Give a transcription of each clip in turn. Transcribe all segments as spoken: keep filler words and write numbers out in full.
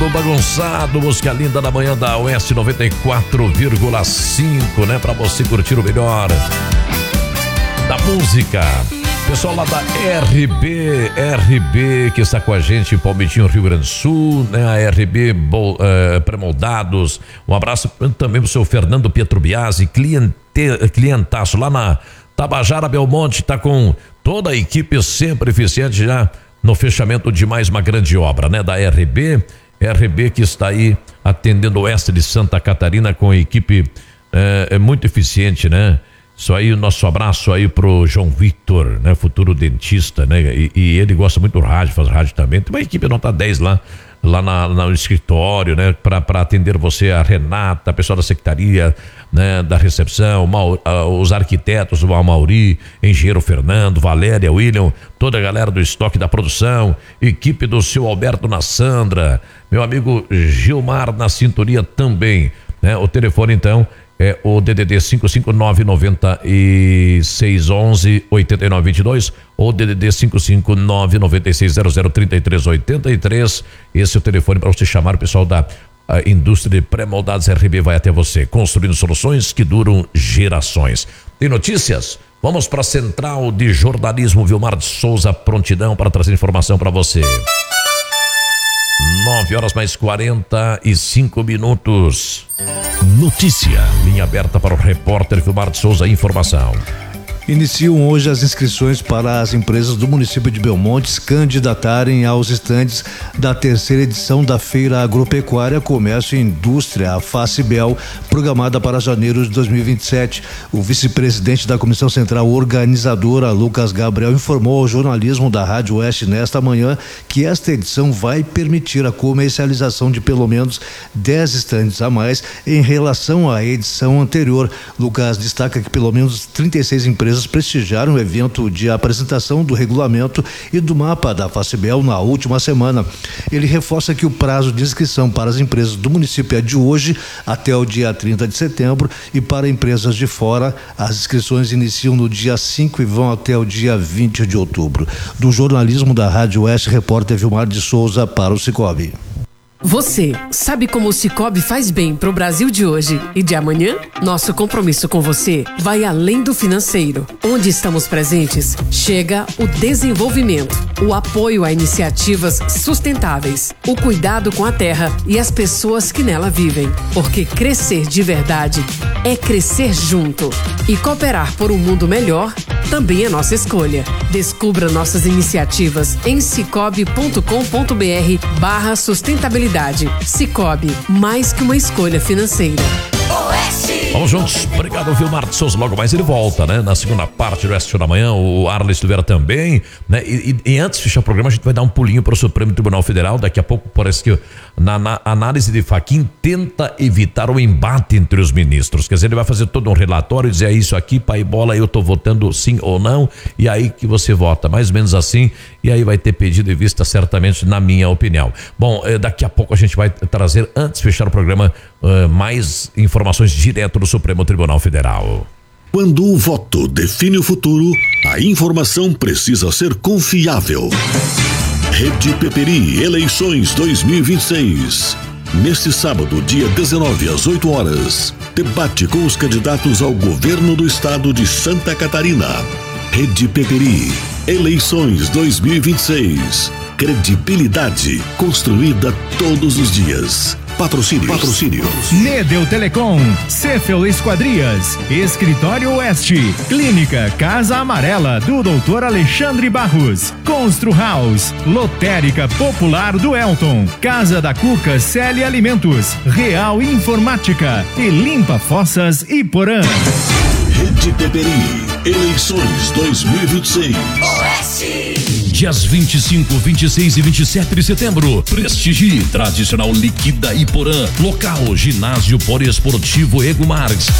Bagunçado, música linda da manhã da Oeste noventa e quatro vírgula cinco, né? Pra você curtir o melhor da música. Pessoal lá da R B, R B que está com a gente em Palmitinho, Rio Grande do Sul, né? A R B Bol, uh, Premoldados. Um abraço também pro seu Fernando Pietro Biasi, cliente, clientaço lá na Tabajara Belmonte, tá com toda a equipe sempre eficiente já no fechamento de mais uma grande obra, né? Da R B. R B que está aí atendendo o oeste de Santa Catarina com a equipe é, é muito eficiente, né? Isso aí, o nosso abraço aí pro João Victor, né? Futuro dentista, né? E, e ele gosta muito do rádio, faz rádio também. Tem uma equipe nota dez lá, lá na, na, no escritório, né? Pra, pra atender você, a Renata, a pessoal da secretaria, né? Da recepção, Maur, uh, os arquitetos, o Amauri, engenheiro Fernando, Valéria, William, toda a galera do estoque da produção, equipe do seu Alberto Nassandra, meu amigo Gilmar na sintonia também, né? O telefone então é o D D D cinco cinco nove nove seis um um oito nove dois dois ou D D D cinco cinco nove nove seis zero zero três três oito três. Esse é o telefone para você chamar o pessoal da a indústria de pré-moldados R B vai até você, construindo soluções que duram gerações. Tem notícias? Vamos para a Central de Jornalismo, Vilmar de Souza, prontidão para trazer informação para você. Nove horas mais quarenta e cinco minutos. Notícia. Linha aberta para o repórter Vilmar de Souza, informação. Iniciam hoje as inscrições para as empresas do município de Belmonte se candidatarem aos estandes da terceira edição da Feira Agropecuária, Comércio e Indústria, a FACBEL, programada para janeiro de dois mil e vinte e sete. O vice-presidente da Comissão Central Organizadora, Lucas Gabriel, informou ao jornalismo da Rádio Oeste nesta manhã que esta edição vai permitir a comercialização de pelo menos dez estandes a mais em relação à edição anterior. Lucas destaca que pelo menos trinta e seis empresas prestigiaram o evento de apresentação do regulamento e do mapa da FACBEL na última semana. Ele reforça que o prazo de inscrição para as empresas do município é de hoje até o dia trinta de setembro e para empresas de fora as inscrições iniciam no dia cinco e vão até o dia vinte de outubro. Do jornalismo da Rádio Oeste, repórter Vilmar de Souza para o Sicoob. Você sabe como o Sicoob faz bem para o Brasil de hoje e de amanhã? Nosso compromisso com você vai além do financeiro. Onde estamos presentes, chega o desenvolvimento, o apoio a iniciativas sustentáveis, o cuidado com a terra e as pessoas que nela vivem. Porque crescer de verdade é crescer junto. E cooperar por um mundo melhor também é nossa escolha. Descubra nossas iniciativas em cicobi ponto com ponto br barra sustentabilidade. Sicoob, mais que uma escolha financeira. Oeste. Vamos juntos, obrigado Vilmar de Souza, logo mais ele volta, né? Na segunda parte do Oeste da Manhã, o Arles Silveira também, né? E, e, e antes de fechar o programa, a gente vai dar um pulinho para o Supremo Tribunal Federal, daqui a pouco parece que na, na análise de Fachin tenta evitar o embate entre os ministros, quer dizer, ele vai fazer todo um relatório e dizer é isso aqui, pai bola, eu tô votando sim ou não, e aí que você vota, mais ou menos assim, e aí vai ter pedido e vista certamente, na minha opinião. Bom, eh, daqui a pouco a gente vai trazer, antes de fechar o programa, uh, mais informações direto do Supremo Tribunal Federal. Quando o voto define o futuro, a informação precisa ser confiável. Rede Peperi Eleições dois mil e vinte e seis. Neste sábado, dia dezenove, às oito horas, debate com os candidatos ao governo do estado de Santa Catarina. Rede Peperi Eleições dois mil e vinte e seis. Credibilidade construída todos os dias. Patrocínios. Patrocínios. Nedel Telecom, Cefel Esquadrias, Escritório Oeste, Clínica Casa Amarela do doutor Alexandre Barros, Constru House, Lotérica Popular do Elton, Casa da Cuca Celi Alimentos, Real Informática e Limpa Fossas Iporã. Rede Peperi, eleições dois mil e vinte e seis. Oeste. Dias vinte e cinco, vinte e seis e vinte e sete de setembro. Prestigie tradicional Liquida Iporã. Local Ginásio Poliesportivo Ego Marques.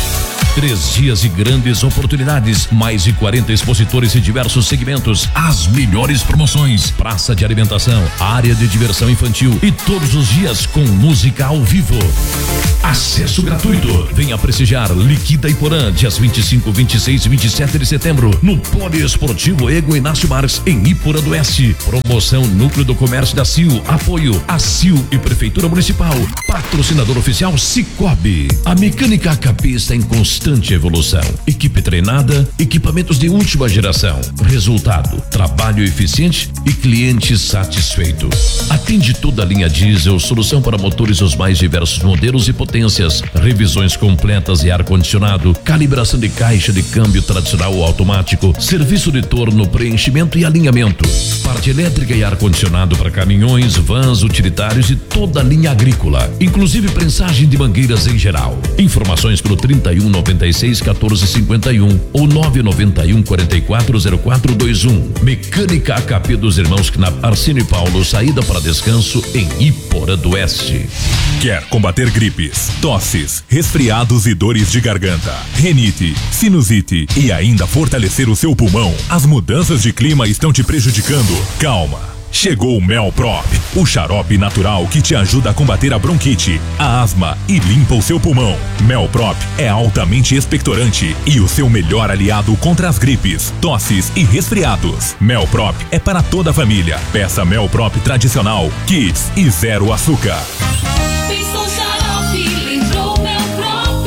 Três dias de grandes oportunidades, mais de quarenta expositores de diversos segmentos, as melhores promoções, praça de alimentação, área de diversão infantil e todos os dias com música ao vivo. Acesso gratuito. Venha prestigiar Liquida Iporã, dias vinte e cinco, vinte e seis e vinte e sete de setembro, no Poliesportivo Ego Inácio Marques, em Iporã do Oeste. Promoção Núcleo do Comércio da C I U. Apoio a C I U e Prefeitura Municipal. Patrocinador oficial Cicobi. A mecânica A K P está em constante evolução. Equipe treinada, equipamentos de última geração. Resultado: trabalho eficiente e cliente satisfeito. Atende toda a linha diesel, solução para motores dos mais diversos modelos e potências, revisões completas e ar-condicionado, calibração de caixa de câmbio tradicional ou automático, serviço de torno, preenchimento e alinhamento, parte elétrica e ar-condicionado para caminhões, vans, utilitários e toda a linha agrícola, inclusive prensagem de mangueiras em geral. Informações pelo trinta e um, noventa e seis, quatorze, cinquenta e um ou nove nove um, quarenta e quatro, zero quatro dois um. Mecânica A K P dos irmãos Knapp, Arcínio e Paulo, saída para descanso em Iporã do Oeste. Quer combater gripes, tosses, resfriados e dores de garganta, rinite, sinusite e ainda fortalecer o seu pulmão? As mudanças de clima estão te prejudicando? Calma! Chegou o Melprop, o xarope natural que te ajuda a combater a bronquite, a asma e limpa o seu pulmão. Melprop é altamente expectorante e o seu melhor aliado contra as gripes, tosses e resfriados. Melprop é para toda a família. Peça Melprop tradicional, Kids e zero açúcar. Pensou xarope, lembrou Melprop.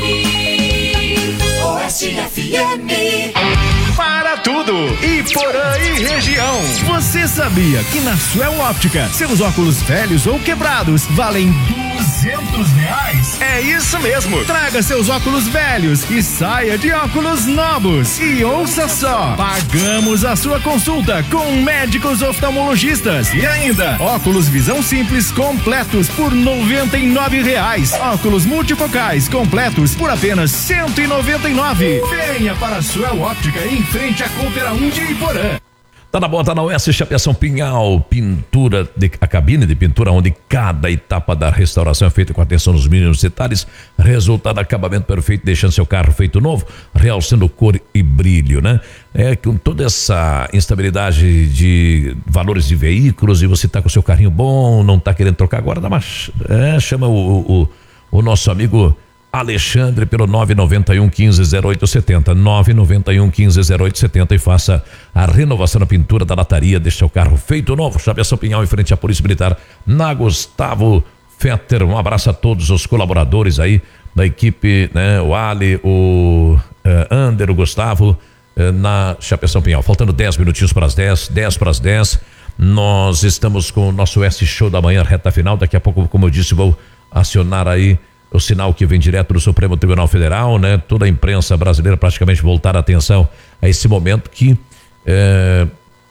Oeste F M. Para tudo, Iporã e região. Você sabia que na Suel Óptica, seus óculos velhos ou quebrados valem duzentos reais? É isso mesmo. Traga seus óculos velhos e saia de óculos novos. E ouça só, pagamos a sua consulta com médicos oftalmologistas. E ainda, óculos visão simples completos por noventa e nove reais. Óculos multifocais completos por apenas cento e noventa e nove. Venha para a Suel Óptica em frente à Coopera um de Iporã. Tá na bota na Oeste Chapeação Pinhal, pintura, de, a cabine de pintura onde cada etapa da restauração é feita com atenção nos mínimos detalhes, resultado acabamento perfeito, deixando seu carro feito novo, realçando cor e brilho, né? É com toda essa instabilidade de valores de veículos e você tá com seu carrinho bom, não tá querendo trocar agora, dá uma, é, chama o, o, o nosso amigo Alexandre pelo nove nove um, quinze, zero oito setenta, nove nove um, quinze, zero oito setenta e faça a renovação na pintura da lataria, deixe seu carro feito novo. Chapeação Pinhal em frente à Polícia Militar, na Gustavo Fetter. Um abraço a todos os colaboradores aí da equipe, né? O Ali, o uh, Ander, o Gustavo, uh, na Chapeação Pinhal. Faltando dez minutinhos para as dez, dez para as dez. Nós estamos com o nosso Oeste Show da manhã, reta final. Daqui a pouco, como eu disse, vou acionar aí o sinal que vem direto do Supremo Tribunal Federal, né? Toda a imprensa brasileira praticamente voltar a atenção a esse momento que é,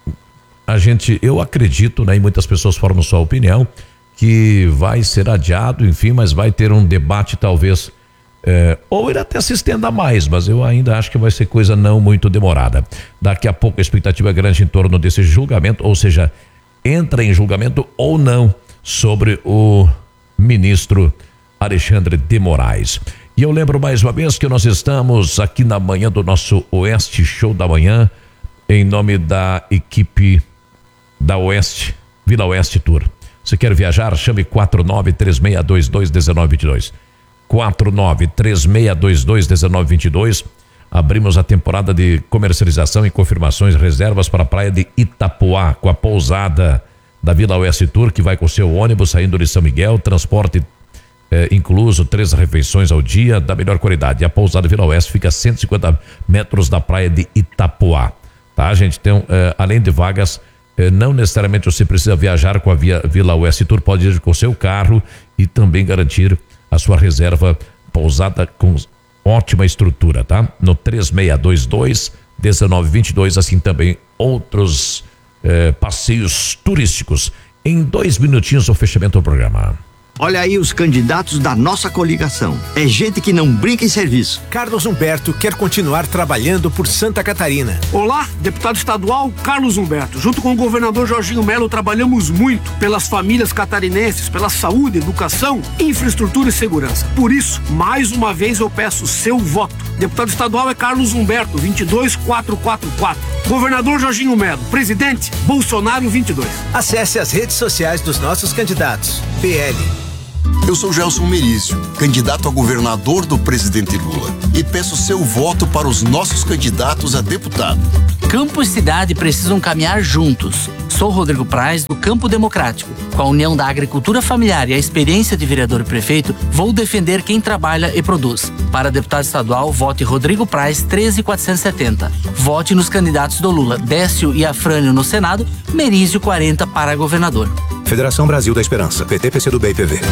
a gente, eu acredito, né? E muitas pessoas formam sua opinião, que vai ser adiado, enfim, mas vai ter um debate talvez, é, ou ele até se estenda mais, mas eu ainda acho que vai ser coisa não muito demorada. Daqui a pouco a expectativa é grande em torno desse julgamento, ou seja, entra em julgamento ou não sobre o ministro Alexandre de Moraes. E eu lembro mais uma vez que nós estamos aqui na manhã do nosso Oeste Show da manhã, em nome da equipe da Oeste, Vila Oeste Tour. Você quer viajar? Chame quatro nove três seis dois dois um nove dois dois. quatro nove três seis dois dois um nove dois dois. Abrimos a temporada de comercialização e confirmações, reservas para a praia de Itapuá, com a pousada da Vila Oeste Tour, que vai com seu ônibus saindo de São Miguel, transporte É, incluso três refeições ao dia da melhor qualidade. A pousada Vila Oeste fica a cento e cinquenta metros da praia de Itapuá, tá, gente? Então, é, além de vagas, é, não necessariamente você precisa viajar com a via, Vila Oeste Tour, pode ir com o seu carro e também garantir a sua reserva pousada com ótima estrutura, tá? No três seis dois dois, um nove dois dois, assim também outros é, passeios turísticos. Em dois minutinhos o fechamento do programa. Olha aí os candidatos da nossa coligação. É gente que não brinca em serviço. Carlos Humberto quer continuar trabalhando por Santa Catarina. Olá, deputado estadual Carlos Humberto. Junto com o governador Jorginho Melo, trabalhamos muito pelas famílias catarinenses, pela saúde, educação, infraestrutura e segurança. Por isso, mais uma vez eu peço seu voto. Deputado estadual é Carlos Humberto, vinte e dois mil quatrocentos e quarenta e quatro. Governador Jorginho Melo. Presidente, Bolsonaro vinte e dois. Acesse as redes sociais dos nossos candidatos. P L. Eu sou Gelson Merizio, candidato a governador do presidente Lula, e peço seu voto para os nossos candidatos a deputado. Campo e cidade precisam caminhar juntos. Sou Rodrigo Praz, do Campo Democrático. Com a união da agricultura familiar e a experiência de vereador e prefeito, vou defender quem trabalha e produz. Para deputado estadual, vote Rodrigo Praz, treze mil quatrocentos e setenta. Vote nos candidatos do Lula, Décio e Afrânio no Senado, Merizio, quarenta para governador. Federação Brasil da Esperança, P T, P C do B e P V.